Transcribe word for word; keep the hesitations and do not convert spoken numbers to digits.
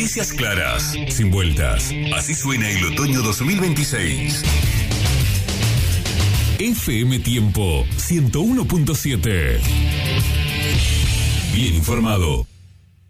Noticias claras, sin vueltas. Así suena el otoño dos mil veintiséis. F M Tiempo ciento uno punto siete. Bien informado.